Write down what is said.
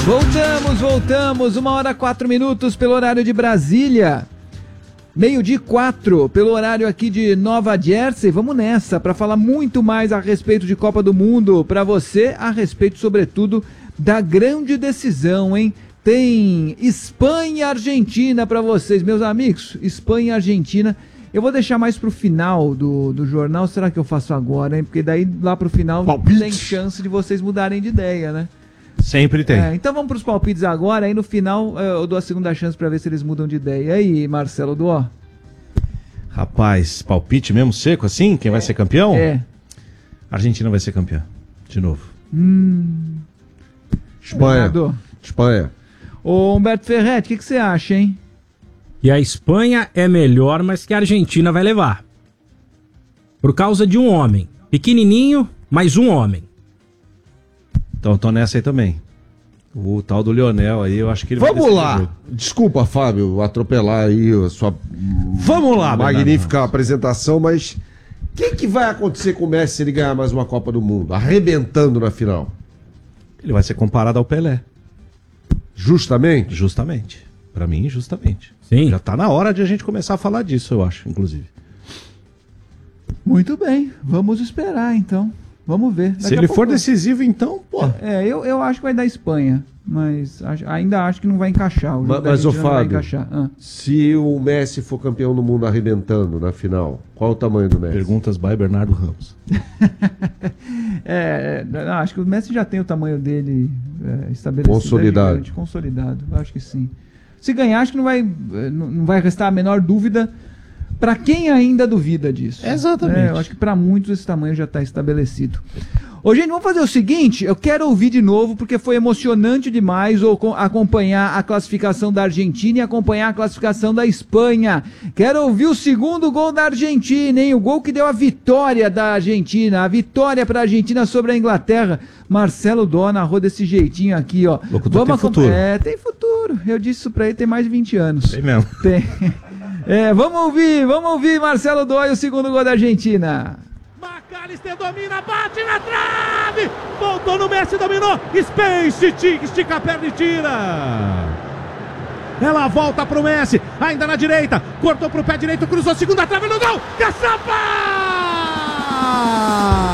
Voltamos, 1h04 pelo horário de Brasília, 12h04 pelo horário aqui de Nova Jersey. Vamos nessa para falar muito mais a respeito de Copa do Mundo para você, a respeito sobretudo da grande decisão, hein? Tem Espanha e Argentina para vocês, meus amigos, Espanha e Argentina. Eu vou deixar mais pro final do jornal, será que eu faço agora, hein? Porque daí lá pro final tem chance de vocês mudarem de ideia, né? Sempre tem. Então vamos para os palpites agora, aí no final eu dou a segunda chance para ver se eles mudam de ideia. E aí, Marcelo Duó? Rapaz, palpite mesmo seco assim? Quem vai ser campeão? A Argentina vai ser campeã, de novo. Espanha. Ô Humberto Ferretti, o que você acha, hein? E a Espanha é melhor, mas que a Argentina vai levar. Por causa de um homem. Pequenininho, mas um homem. Então eu tô nessa aí também. O tal do Lionel aí, eu acho que ele Vamos lá! Desculpa, Fábio, atropelar aí a sua magnífica apresentação, mas o que vai acontecer com o Messi se ele ganhar mais uma Copa do Mundo? Arrebentando na final. Ele vai ser comparado ao Pelé. Justamente? Justamente. Pra mim, justamente. Sim. Já tá na hora de a gente começar a falar disso, eu acho, inclusive. Muito bem, vamos esperar então. Vamos ver. Se ele for decisivo, então, pô. Eu acho que vai dar Espanha, mas ainda acho que não vai encaixar. Mas ô Fábio, se o Messi for campeão do mundo arrebentando na final, qual o tamanho do Messi? Perguntas by Bernardo Ramos. Acho que o Messi já tem o tamanho dele estabelecido. Consolidado, acho que sim. Se ganhar, acho que não vai restar a menor dúvida para quem ainda duvida disso. Exatamente. Eu acho que para muitos esse tamanho já está estabelecido. Ô, gente, vamos fazer o seguinte, eu quero ouvir de novo, porque foi emocionante demais acompanhar a classificação da Argentina e acompanhar a classificação da Espanha. Quero ouvir o segundo gol da Argentina, hein? O gol que deu a vitória da Argentina, a vitória para a Argentina sobre a Inglaterra. Marcelo Dó narrou desse jeitinho aqui, ó. Locutor tem futuro. Tem futuro. Eu disse isso pra ele, tem mais de 20 anos. Tem mesmo. Tem. Vamos ouvir Marcelo Dói, o segundo gol da Argentina. McAllister domina, bate na trave, voltou no Messi, dominou, Space, estica a perna e tira. Ela volta pro Messi, ainda na direita, cortou pro pé direito, cruzou, segunda trave no gol, caçapa!